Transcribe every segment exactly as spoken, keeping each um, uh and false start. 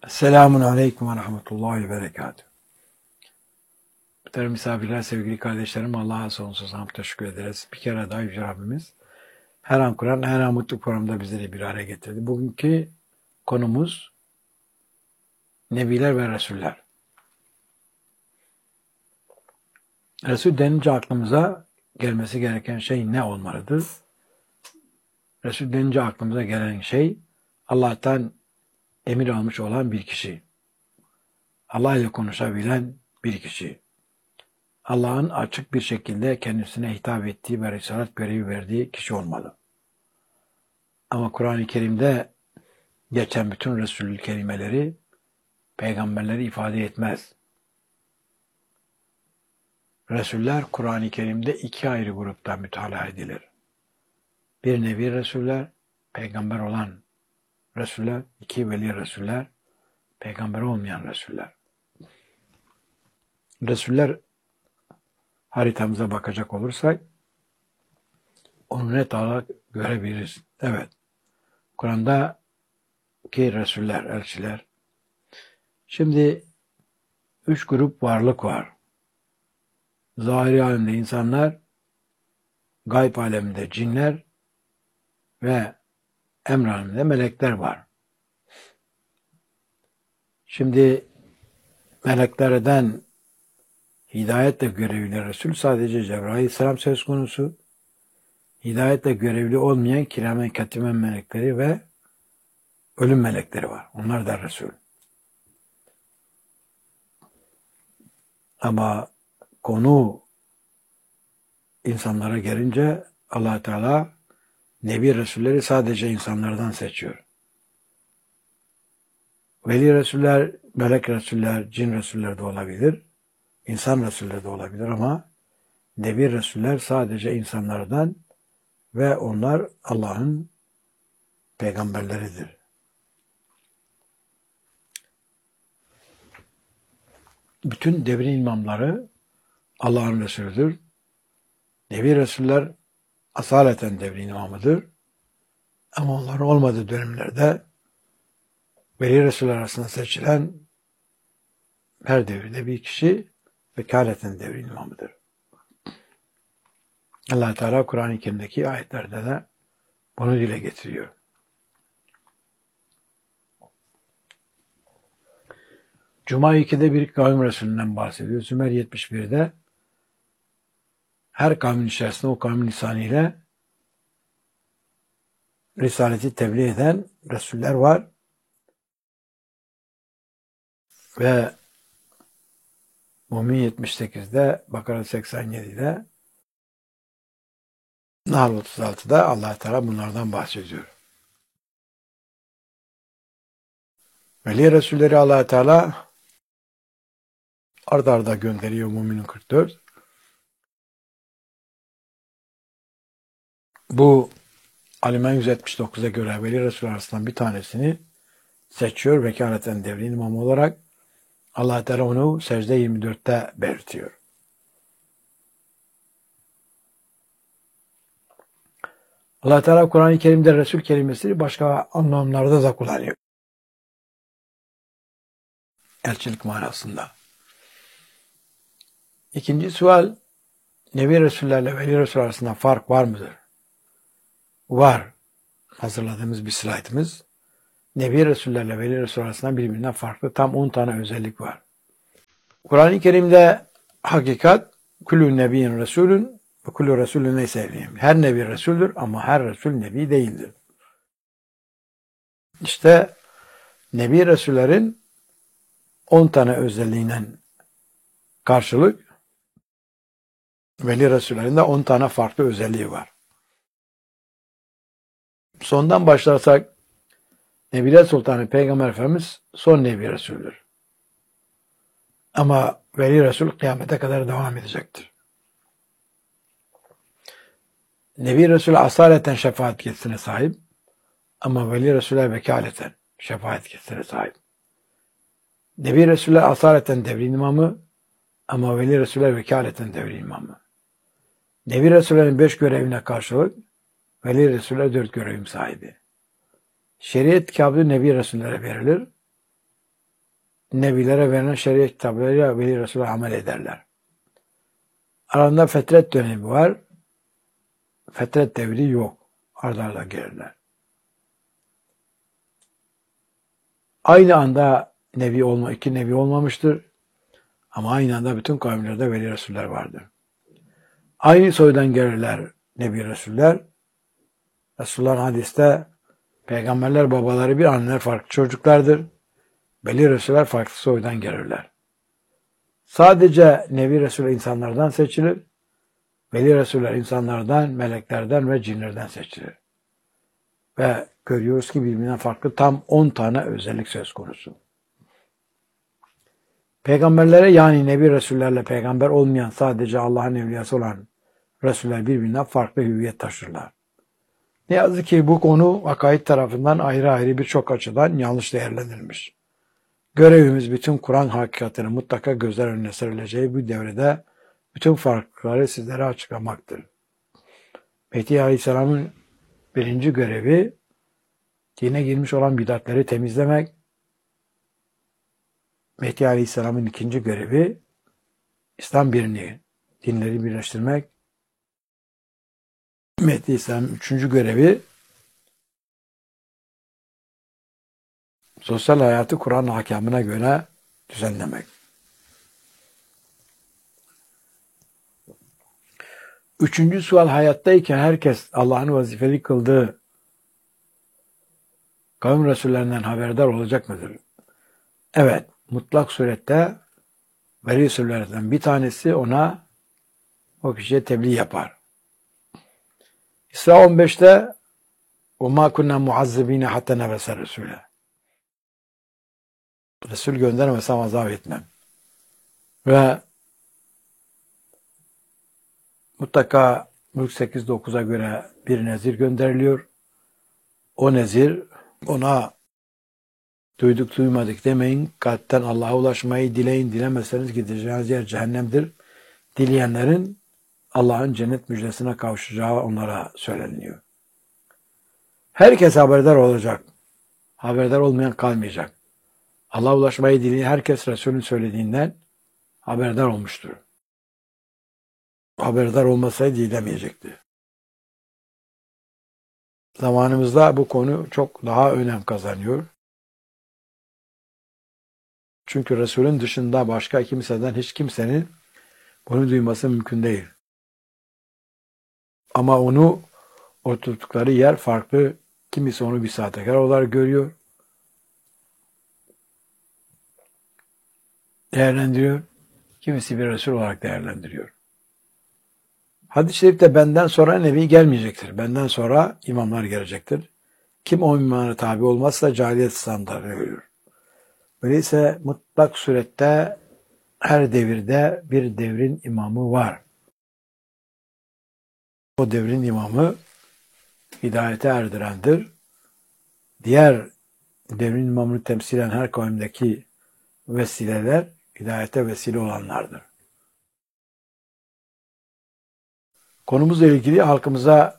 Selamun Aleyküm ve Rahmetullahi ve Berekatuhu. Muhterem misafirler, sevgili kardeşlerim, Allah'a sonsuz hamd teşekkür ederiz. Bir kere daha Yüce Rabbimiz her an Kur'an, her an mutlu programda bizleri bir araya getirdi. Bugünkü konumuz Nebiler ve Resuller. Resul denince aklımıza gelmesi gereken şey ne olmalıdır? Resul denince aklımıza gelen şey Allah'tan emir almış olan bir kişi. Allah ile konuşabilen bir kişi. Allah'ın açık bir şekilde kendisine hitap ettiği ve risalet görevi verdiği kişi olmalı. Ama Kur'an-ı Kerim'de geçen bütün Resulü kelimeleri peygamberleri ifade etmez. Resuller Kur'an-ı Kerim'de iki ayrı grupta mütalaa edilir. Bir nevi Resuller, peygamber olan Resuller, iki veli Resuller, peygamber olmayan Resuller. Resuller haritamıza bakacak olursak onu net olarak görebiliriz. Evet. Kur'an'daki Resuller, elçiler. Şimdi üç grup varlık var. Zahiri alemde insanlar, gayb aleminde cinler ve emr aleminde melekler var. Şimdi meleklerden hidayetle görevli Resul sadece Cebrail Aleyhisselam söz konusu. Hidayetle görevli olmayan kiramen katiben melekleri ve ölüm melekleri var. Onlar da Resul. Ama konu insanlara gelince Allah Teala Nebi Resulleri sadece insanlardan seçiyor. Veli Resuller, melek Resuller, cin Resuller de olabilir. İnsan Resulleri de olabilir ama Nebi Resuller sadece insanlardan ve onlar Allah'ın peygamberleridir. Bütün devrin imamları Allah'ın Resulüdür. Nebi Resuller asaleten devrin imamıdır. Ama onların olmadığı dönemlerde Veli Resuller arasında seçilen her devirde bir kişi vekaleten devrin imamıdır. Allah Teala Kur'an-ı Kerim'deki ayetlerde de bunu dile getiriyor. Cuma ikide bir kavim Resulü'nden bahsediyor. Zümer yetmiş birde her kavmin içerisinde o kavmin lisanıyla Risaleti tebliğ eden Resuller var. Ve Mümin yetmiş sekizde, Bakara seksen yedide, Nahl otuz altıda Allah Teala bunlardan bahsediyor. Veli Resulleri Allah Teala ard arda gönderiyor. Mümin'in kırk dört. Bu Alimen yüz yetmiş dokuza göre Veli Resul arasından bir tanesini seçiyor. Vekaleten devrin imamı olarak Allah Teala onu secde yirmi dörtte belirtiyor. Allah Teala Kur'an-ı Kerim'de Resul kelimesini başka anlamlarda da kullanıyor. Elçilik manasında. İkinci sual, Nebi Resullerle Veli Resul arasında fark var mıdır? Var. Hazırladığımız bir slaytımız. Nebi Resullerle Veli Resul arasında birbirinden farklı tam on tane özellik var. Kur'an-ı Kerim'de hakikat kullu nebiyyin resulün ve kullu resulün neyse evliyim. Her nebi resuldür ama her resul nebi değildir. İşte Nebi Resullerin on tane özelliğinden karşılık Veli Resullerin de on tane farklı özelliği var. Sondan başlarsak Nebiler Sultanı Peygamber Efendimiz son Nebi Resul'dür. Ama Veli Resul kıyamete kadar devam edecektir. Nebi Resul asaleten şefaat yetkisine sahip ama Veli Resul'e vekaleten şefaat yetkisine sahip. Nebi Resul'e asaleten devrin imamı ama Veli Resul'e vekaleten devrin imamı. Nebi Resul'lerin beş görevine karşılık Veli Resul'e dört görevim sahibi. Şeriat kitabı Nebi Resul'lere verilir. Nebilere verilen şeriat kitaplarıyla veli Resul'e amel ederler. Aralarında fetret dönemi var. Fetret devri yok. Arda arda gelirler. Aynı anda nebi olma, iki nebi olmamıştır. Ama aynı anda bütün kavimlerde veli Resuller vardır. Aynı soydan gelirler nebi Resuller. Resulullah'ın hadiste peygamberler babaları bir, anneler farklı çocuklardır. Veli Resuller farklı soydan gelirler. Sadece nebi Resuller insanlardan seçilir. Veli Resuller insanlardan, meleklerden ve cinlerden seçilir. Ve görüyoruz ki birbirinden farklı tam on tane özellik söz konusu. Peygamberlere, yani nebi Resullerle peygamber olmayan, sadece Allah'ın evliyası olan Resuller birbirinden farklı hüviyet taşırlar. Ne yazık ki bu konu akaid tarafından ayrı ayrı birçok açıdan yanlış değerlendirilmiş. Görevimiz bütün Kur'an hakikatini mutlaka gözler önüne serileceği bu devrede bütün farklılıkları sizlere açıklamaktır. Mehdi Aleyhisselam'ın birinci görevi dine girmiş olan bidatleri temizlemek. Mehdi Aleyhisselam'ın ikinci görevi İslam birliği, dinleri birleştirmek. Mehdi Aleyhisselam'ın üçüncü görevi sosyal hayatı Kur'an ahkamına göre düzenlemek. Üçüncü sual, hayattayken herkes Allah'ın vazifeli kıldığı kavim Resullerinden haberdar olacak mıdır? Evet, mutlak surette veli Resullerden bir tanesi ona, o kişiye tebliğ yapar. İsra on beşte وَمَا كُنَّا مُعَذِّب۪ينَ حَتَّى نَبَسَ رَسُولَ Resul göndermesem azap etmem. Ve mutlaka Mülk sekiz dokuza göre bir nezir gönderiliyor. O nezir ona duyduk duymadık demeyin. Kalpten Allah'a ulaşmayı dileyin. Dilemezseniz gideceğiniz yer cehennemdir. Dileyenlerin Allah'ın cennet müjdesine kavuşacağı onlara söyleniyor. Herkes haberdar olacak. Haberdar olmayan kalmayacak. Allah'a ulaşmayı dileyen herkes Resul'ün söylediğinden haberdar olmuştur. Haberdar olmasaydı dilemeyecekti. Zamanımızda bu konu çok daha önem kazanıyor. Çünkü Resul'ün dışında başka kimseden hiç kimsenin bunu duyması mümkün değil. Ama onu oturttukları yer farklı. Kimisi onu bir sahtekar olarak görüyor, değerlendiriyor. Kimisi bir Resul olarak değerlendiriyor. Hadis-i şerifte benden sonra nebi gelmeyecektir. Benden sonra imamlar gelecektir. Kim o imamlara tabi olmazsa cahiliyet standartını görür. Öyleyse mutlak surette her devirde bir devrin imamı var. O devrin imamı hidayete erdirendir. Diğer devrin imamını temsilen her kavimdeki vesileler hidayete vesile olanlardır. Konumuzla ilgili halkımıza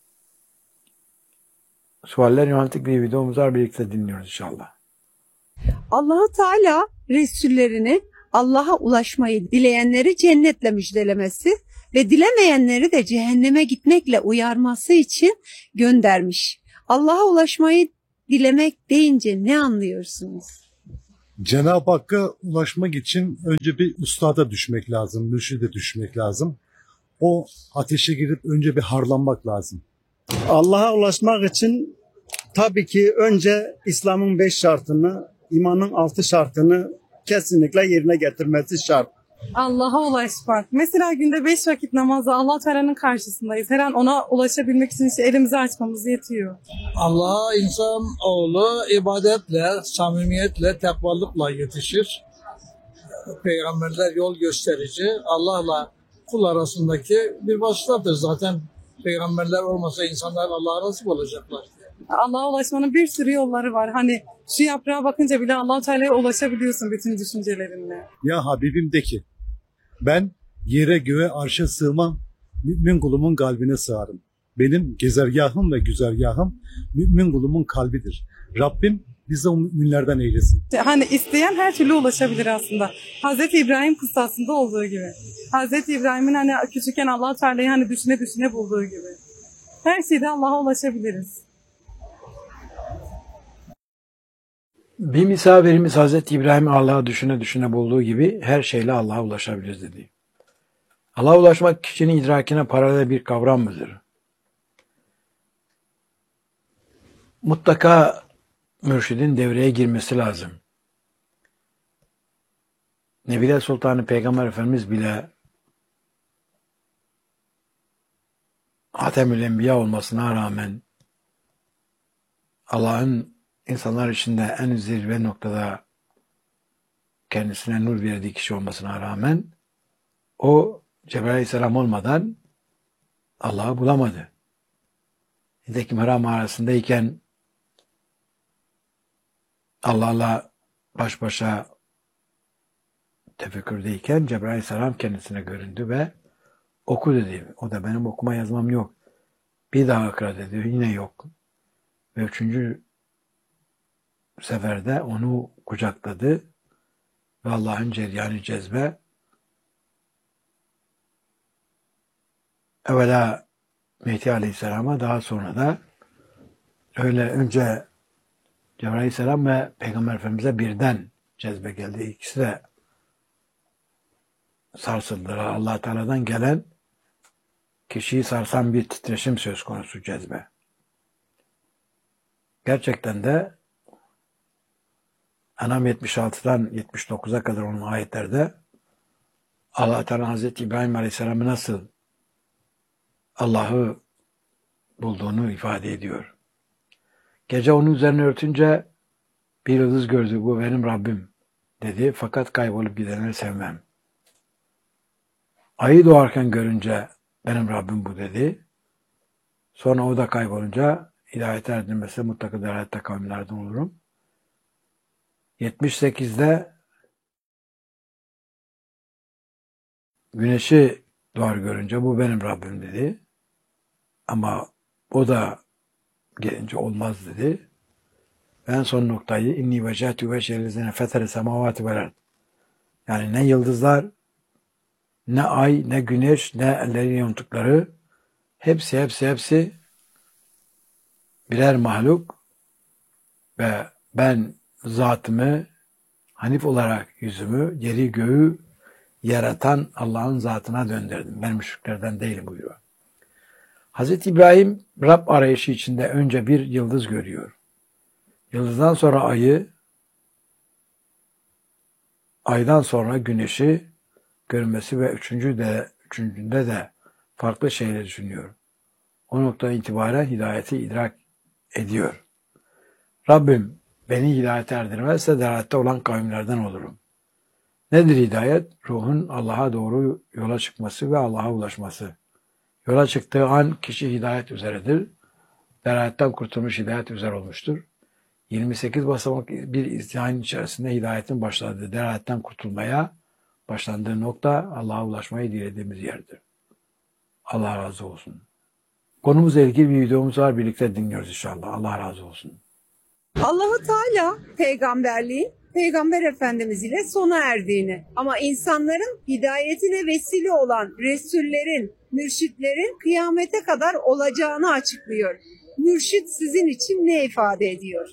sualler yönelik bir videomuz var, birlikte dinliyoruz inşallah. Allah-u Teala Resullerini Allah'a ulaşmayı dileyenleri cennetle müjdelemesi ve dilemeyenleri de cehenneme gitmekle uyarması için göndermiş. Allah'a ulaşmayı dilemek deyince ne anlıyorsunuz? Cenab-ı Hakk'a ulaşmak için önce bir ustada düşmek lazım, mürşide düşmek lazım. O ateşe girip önce bir harlanmak lazım. Allah'a ulaşmak için tabii ki önce İslam'ın beş şartını, imanın altı şartını kesinlikle yerine getirmesi şart. Allah'a ulaşmak. Mesela günde beş vakit namazda Allah Teala'nın karşısındayız. Her an ona ulaşabilmek için işte elimizi açmamız yetiyor. Allah'a insan oğlu ibadetle, samimiyetle, tekvalıkla yetişir. Peygamberler yol gösterici. Allah'la kul arasındaki bir vasıtadır. Zaten peygamberler olmasa insanlar Allah'a nasip olacaklar. Allah'a ulaşmanın bir sürü yolları var. Hani şu yaprağa bakınca bile Allah Teala'ya ulaşabiliyorsun bütün düşüncelerinle. Ya Habibim de ki, ben yere göğe arşa sığmam, mümin kulumun kalbine sığarım. Benim gezergahım ve güzergahım mümin kulumun kalbidir. Rabbim bizi o müminlerden eylesin. Hani isteyen her türlü ulaşabilir aslında. Hazreti İbrahim kıssasında olduğu gibi. Hazreti İbrahim'in hani küçükken Allah-u Teala'yı hani düşüne düşüne bulduğu gibi. Her şeyde Allah'a ulaşabiliriz. Bir misafirimiz Hazreti İbrahim Allah'a düşüne düşüne bulduğu gibi her şeyle Allah'a ulaşabiliriz dedi. Allah'a ulaşmak kişinin idrakine paralel bir kavram mıdır? Mutlaka mürşidin devreye girmesi lazım. Nebiler Sultanı Peygamber Efendimiz bile Hatemül Enbiya olmasına rağmen Allah'ın insanlar içinde en zirve noktada kendisine nur verdiği kişi olmasına rağmen o Cebrail Aleyhisselam olmadan Allah'ı bulamadı. Nitekim Hira mağarasındayken Allah'la baş başa tefekkürdeyken Cebrail Aleyhisselam kendisine göründü ve oku dedi. O da benim okuma yazmam yok. Bir daha okra dedi. Yine yok. Ve üçüncü seferde onu kucakladı ve Allah'ın ceryanı cezbe evvela Mehdi Aleyhisselam'a, daha sonra da öyle önce Cebrail Aleyhisselam ve Peygamber Efendimiz'e birden cezbe geldi. İkisi de sarsıldılar. Allah Teala'dan gelen kişiyi sarsan bir titreşim söz konusu cezbe. Gerçekten de En'am yetmiş altıdan yetmiş dokuza kadar olan ayetlerde Allah Teala Hazreti İbrahim Aleyhisselam'ı nasıl Allah'ı bulduğunu ifade ediyor. Gece onun üzerine örtünce bir yıldız gördü. Bu benim Rabbim dedi. Fakat kaybolup gidenleri sevmem. Ayı doğarken görünce benim Rabbim bu dedi. Sonra o da kaybolunca hidayete erdirmesi mutlaka derayette kavimlerden olurum. yetmiş sekizde güneşi doğar görünce bu benim Rabbim dedi. Ama o da gelince olmaz dedi. En son noktayı inni vecehtu veşerizine fetere semavati velard. Yani ne yıldızlar, ne ay, ne güneş, ne ellerin yonttukları hepsi hepsi hepsi birer mahluk ve ben zatımı hanif olarak yüzümü yeri göğü yaratan Allah'ın zatına döndürdüm. Ben müşriklerden değilim buyuruyor. Hazreti İbrahim Rab arayışı içinde önce bir yıldız görüyor. Yıldızdan sonra ayı, aydan sonra güneşi görünmesi ve üçüncü de, üçüncünde de farklı şeyleri düşünüyor. O noktadan itibaren hidayeti idrak ediyor. Rabbim beni hidayete erdirmezse derayette olan kavimlerden olurum. Nedir hidayet? Ruhun Allah'a doğru yola çıkması ve Allah'a ulaşması. Yola çıktığı an kişi hidayet üzeredir. Derayetten kurtulmuş, hidayet üzere olmuştur. yirmi sekiz basamak bir izdihan içerisinde hidayetin başladığı, derayetten kurtulmaya başlandığı nokta Allah'a ulaşmayı dilediğimiz yerdir. Allah razı olsun. Konumuzla ilgili bir videomuz var. Birlikte dinliyoruz inşallah. Allah razı olsun. Allah-u Teala peygamberliğin Peygamber Efendimiz ile sona erdiğini ama insanların hidayetine vesile olan Resullerin, mürşitlerin kıyamete kadar olacağını açıklıyor. Mürşit sizin için ne ifade ediyor?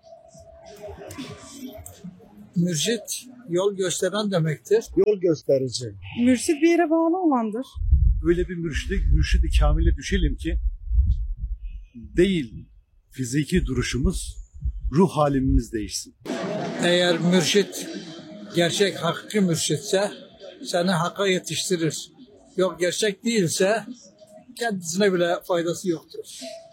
Mürşit yol gösteren demektir. Yol gösterici. Mürşit bir yere bağlı olandır. Öyle bir mürşidi, mürşidi kamile düşelim ki değil fiziki duruşumuz, ruh halimiz değişsin. Eğer mürşit gerçek hakiki mürşitse seni hakka yetiştirir. Yok gerçek değilse kendisine bile faydası yoktur.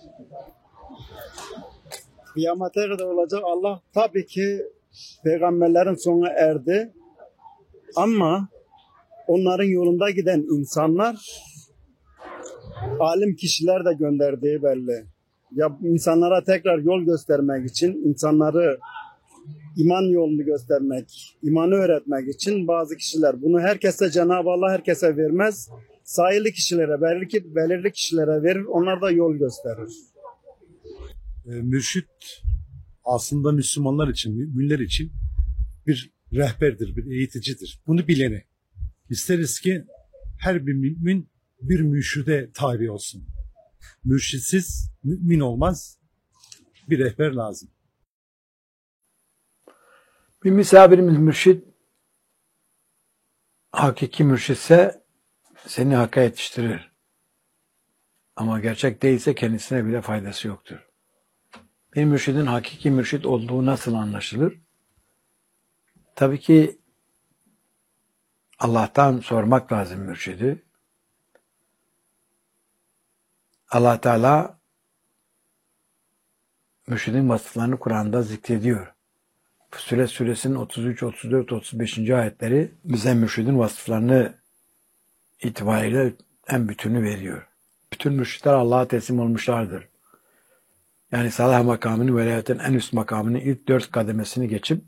Kıyamete kadar olacak Allah tabii ki peygamberlerin sonuna erdi. Ama onların yolunda giden insanlar alim kişiler de gönderdiği belli. Ya insanlara tekrar yol göstermek için, insanları iman yolunu göstermek, imanı öğretmek için bazı kişiler, bunu herkese Cenab-ı Allah herkese vermez. Sayılı kişilere, belirli, belirli kişilere verir, onlar da yol gösterir. E, mürşit aslında Müslümanlar için, müminler için bir rehberdir, bir eğiticidir. Bunu bileni. İsteriz ki her bir mümin bir mürşide tabi olsun. Mürşitsiz mümin olmaz, bir rehber lazım. Bir misafirimiz mürşit, hakiki mürşitse seni hakka yetiştirir. Ama gerçek değilse kendisine bile faydası yoktur. Bir mürşidin hakiki mürşit olduğu nasıl anlaşılır? Tabii ki Allah'tan sormak lazım mürşidi. Allah Teala mürşidin vasıflarını Kur'an'da zikrediyor. Fussilet suresinin otuz üç, otuz dört, otuz beşinci ayetleri bize mürşidin vasıflarını itibariyle en bütünü veriyor. Bütün mürşitler Allah'a teslim olmuşlardır. Yani salah makamını, velayetin en üst makamını, ilk dört kademesini geçip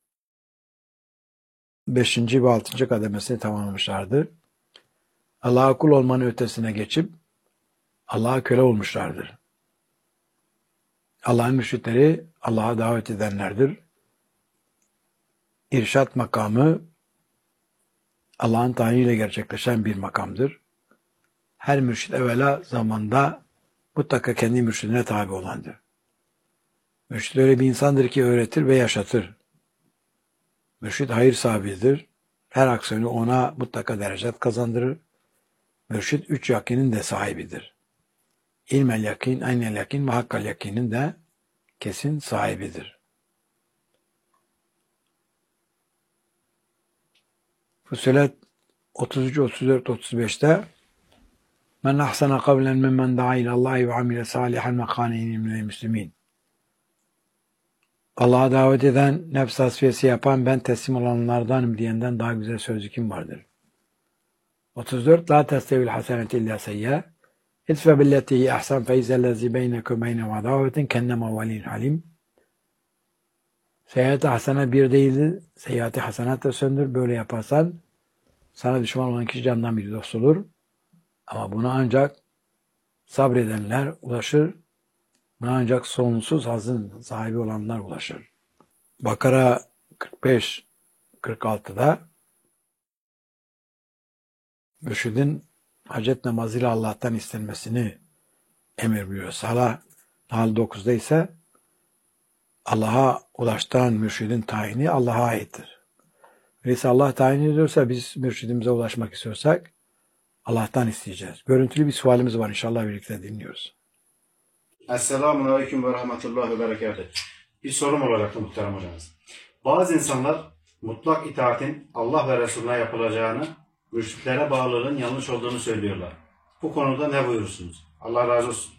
beşinci ve altıncı kademesini tamamlamışlardır. Allah'a kul olmanın ötesine geçip Allah'a köle olmuşlardır. Allah'ın mürşitleri Allah'a davet edenlerdir. İrşat makamı Allah'ın tayiniyle gerçekleşen bir makamdır. Her mürşit evvela zamanda mutlaka kendi mürşidine tabi olandır. Mürşid öyle bir insandır ki öğretir ve yaşatır. Mürşid hayır sahibidir. Her aksiyonu ona mutlaka derecet kazandırır. Mürşid üç yakinin de sahibidir. İlmel yakin, aynel yakin ve hakkal yakinin de kesin sahibidir. Fussilet otuz üç, otuz dört, otuz beşte Men ahsana kavlen mimmen da'a ilallahi ve amile salihan ve kâne minel müslimin. Allah'a davet eden, nefs tasfiyesi yapan, ben teslim olanlardanım diyenden daha güzel sözü kim vardır? otuz dört La testevil haseneti illa seyye İdfe billetihi ahsan feyzellezi beynekum beyne ve davetin kennema velin halim. Seyyat-ı hasene bir değildir. Seyyat-ı hasenat da söndür. Böyle yaparsan sana düşman olan kişi candan bir dost olur. Ama buna ancak sabredenler ulaşır. Buna ancak sonsuz hazın sahibi olanlar ulaşır. Bakara kırk beş kırk altıda mürşidin hacet namazıyla Allah'tan istenmesini emir buyuruyor. Salah hal dokuzda ise Allah'a ulaştıran mürşidin tayini Allah'a aittir. Öyleyse Allah tayin ediyorsa biz mürşidimize ulaşmak istiyorsak Allah'tan isteyeceğiz. Görüntülü bir sualimiz var. İnşallah birlikte dinliyoruz. Esselamun Aleyküm ve Rahmetullahi ve Berekatuhu. Bir sorum olacaktı muhterem hocamız. Bazı insanlar mutlak itaatin Allah ve Resulüne yapılacağını, mürşitlere bağlılığın yanlış olduğunu söylüyorlar. Bu konuda ne buyurursunuz? Allah razı olsun.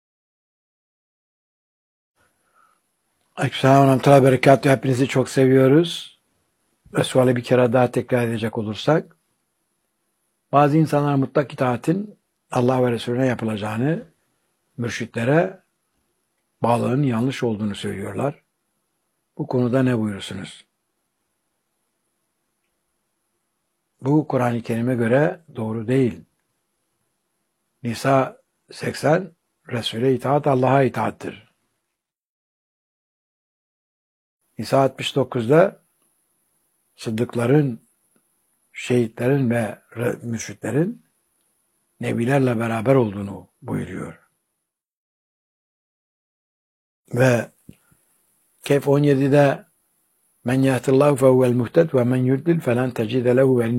Aleykümselam ve rahmetullahi ve berekatuhu. Hepinizi çok seviyoruz. Ve suali bir kere daha tekrar edecek olursak, bazı insanlar mutlak itaatin Allah ve Resulüne yapılacağını, mürşitlere bağlılığın yanlış olduğunu söylüyorlar. Bu konuda ne buyurursunuz? Bu Kur'an-ı Kerim'e göre doğru değil. Nisa seksen, Resul'e itaat Allah'a itaattir. Nisa altmış dokuzda sıddıkların, şehitlerin ve mürşitlerin nebilerle beraber olduğunu buyuruyor. Ve Kehf on yedide men yahdillahu fehuvel muhted ve men yudlil felen tecide lehu